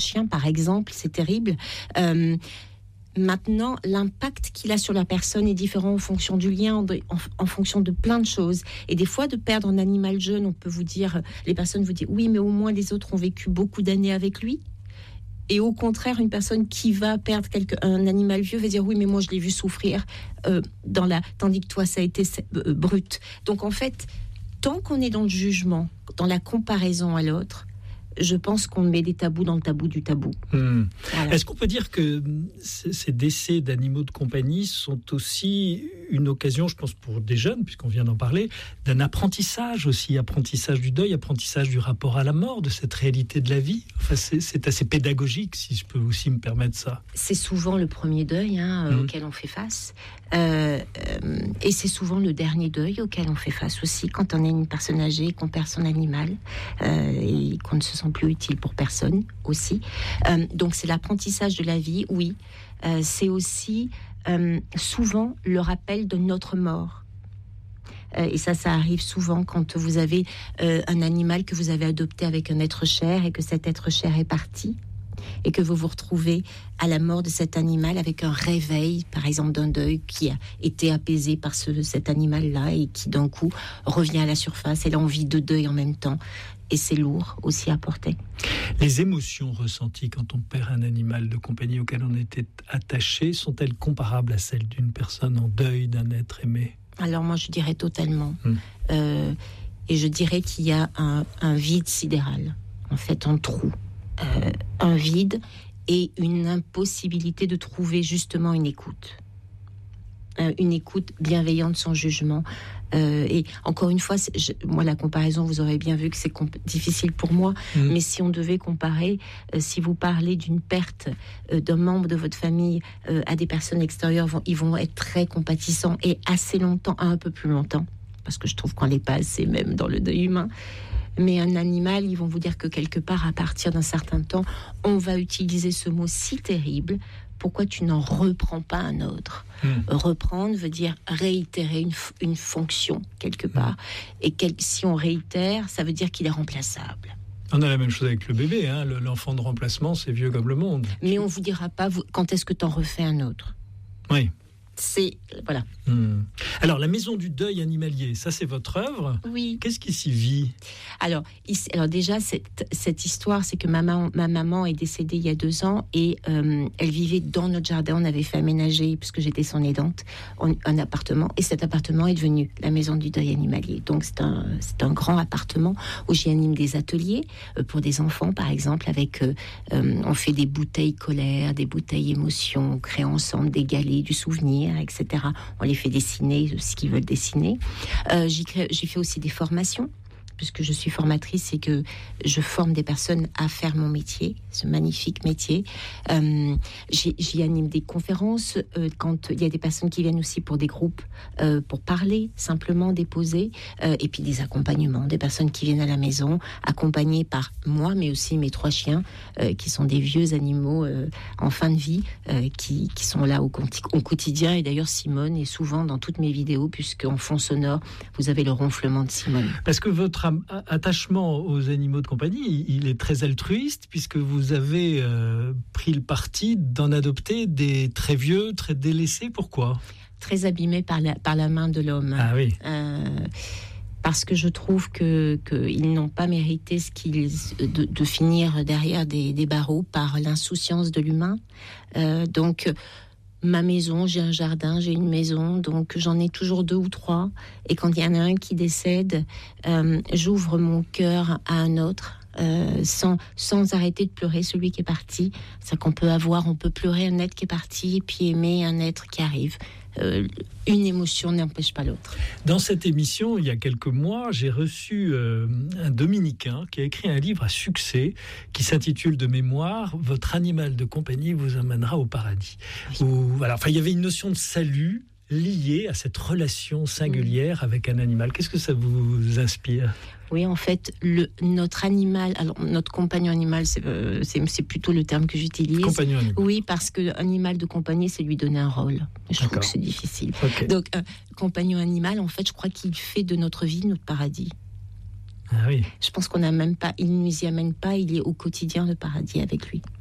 chien, par exemple, c'est terrible. Maintenant, l'impact qu'il a sur la personne est différent en fonction du lien, en fonction de plein de choses. Et des fois, de perdre un animal jeune, on peut vous dire, les personnes vous disent, oui, mais au moins les autres ont vécu beaucoup d'années avec lui. Et au contraire, une personne qui va perdre un animal vieux va dire, oui, mais moi, je l'ai vu souffrir tandis que toi, ça a été brut. Donc, en fait, tant qu'on est dans le jugement, dans la comparaison à l'autre, je pense qu'on met des tabous dans le tabou du tabou. Voilà. Est-ce qu'on peut dire que ces décès d'animaux de compagnie sont aussi une occasion, je pense pour des jeunes, puisqu'on vient d'en parler, d'un apprentissage aussi, apprentissage du deuil, apprentissage du rapport à la mort, de cette réalité de la vie. Enfin, c'est assez pédagogique, si je peux aussi me permettre ça. C'est souvent le premier deuil auquel on fait face. Et c'est souvent le dernier deuil auquel on fait face aussi quand on est une personne âgée, qu'on perd son animal et qu'on ne se sent plus utile pour personne aussi. Donc c'est l'apprentissage de la vie, oui. C'est aussi souvent le rappel de notre mort. Et ça arrive souvent quand vous avez un animal que vous avez adopté avec un être cher et que cet être cher est parti. Et que vous vous retrouvez à la mort de cet animal avec un réveil, par exemple, d'un deuil qui a été apaisé par cet animal-là et qui, d'un coup, revient à la surface et l'envie de deuil en même temps. Et c'est lourd aussi à porter. Les émotions ressenties quand on perd un animal de compagnie auquel on était attaché sont-elles comparables à celles d'une personne en deuil d'un être aimé ? Alors moi, je dirais totalement. Et je dirais qu'il y a un vide sidéral, en fait, un trou. Un vide et une impossibilité de trouver justement une écoute bienveillante sans jugement. Et encore une fois, moi la comparaison, vous aurez bien vu que c'est difficile pour moi, mais si on devait comparer, si vous parlez d'une perte d'un membre de votre famille à des personnes extérieures, ils vont être très compatissants et assez longtemps, un peu plus longtemps, parce que je trouve qu'on l'est pas assez même dans le deuil humain. Mais un animal, ils vont vous dire que quelque part, à partir d'un certain temps, on va utiliser ce mot si terrible. Pourquoi tu n'en reprends pas un autre ? Reprendre veut dire réitérer une fonction, quelque part. Et si on réitère, ça veut dire qu'il est remplaçable. On a la même chose avec le bébé. L'enfant de remplacement, c'est vieux comme le monde. Mais on ne vous dira pas quand est-ce que tu en refais un autre. Oui. Voilà. Alors, la maison du deuil animalier, ça c'est votre œuvre. Oui. Qu'est-ce qui s'y vit ? Alors déjà, cette histoire, c'est que ma maman est décédée il y a 2 ans et elle vivait dans notre jardin. On avait fait aménager, puisque j'étais son aidante, un appartement. Et cet appartement est devenu la maison du deuil animalier. Donc c'est un grand appartement où j'y anime des ateliers pour des enfants, par exemple, avec on fait des bouteilles colère, des bouteilles émotion, on crée ensemble des galets du souvenir, etc. On les fait dessiner ce qu'ils veulent dessiner. J'ai fait aussi des formations, puisque je suis formatrice et que je forme des personnes à faire mon métier, ce magnifique métier. J'y anime des conférences quand il y a des personnes qui viennent aussi pour des groupes, pour parler, simplement déposer, et puis des accompagnements, des personnes qui viennent à la maison, accompagnées par moi, mais aussi mes 3 chiens, qui sont des vieux animaux en fin de vie, qui sont là au quotidien. Et d'ailleurs, Simone est souvent dans toutes mes vidéos, puisqu'en fond sonore, vous avez le ronflement de Simone. Parce que votre attachement aux animaux de compagnie, il est très altruiste, puisque vous avez pris le parti d'en adopter des très vieux, très délaissés. Pourquoi ? Très abîmés par la main de l'homme. Ah oui. Parce que je trouve qu'ils n'ont pas mérité de finir derrière des barreaux par l'insouciance de l'humain. Donc ma maison, j'ai un jardin, j'ai une maison, donc j'en ai toujours 2 ou 3. Et quand il y en a un qui décède, j'ouvre mon cœur à un autre, sans arrêter de pleurer celui qui est parti. C'est qu'on on peut pleurer un être qui est parti et puis aimer un être qui arrive. Une émotion n'empêche pas l'autre. Dans cette émission, il y a quelques mois, j'ai reçu un dominicain qui a écrit un livre à succès qui s'intitule de mémoire « Votre animal de compagnie vous amènera au paradis ». Il y avait une notion de salut liée à cette relation singulière avec un animal. Qu'est-ce que ça vous inspire ? Oui, en fait, notre animal, alors notre compagnon animal, c'est plutôt le terme que j'utilise. Compagnon animal. Oui, parce que animal de compagnie, c'est lui donner un rôle. Je trouve que c'est difficile. Okay. Donc, compagnon animal, en fait, je crois qu'il fait de notre vie notre paradis. Ah oui. Je pense qu'on n'a même pas, il ne nous y amène pas, il est au quotidien le paradis avec lui.